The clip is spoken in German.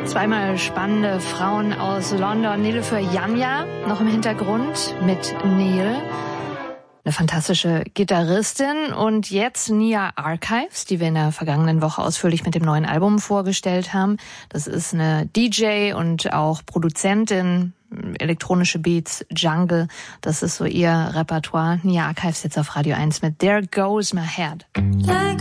Zweimal spannende Frauen aus London. Nilüfer Yanya noch im Hintergrund mit Neil. Eine fantastische Gitarristin. Und jetzt Nia Archives, die wir in der vergangenen Woche ausführlich mit dem neuen Album vorgestellt haben. Das ist eine DJ und auch Produzentin, elektronische Beats, Jungle. Das ist so ihr Repertoire. Nia Archives jetzt auf Radio 1 mit There Goes My Head. Like